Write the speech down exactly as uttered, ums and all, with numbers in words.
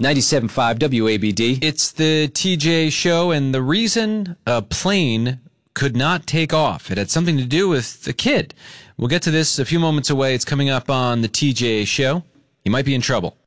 ninety-seven point five W A B D. It's the T J show, and the reason a plane could not take off, it had something to do with the kid. We'll get to this a few moments away. It's coming up on the T J show. You might be in trouble.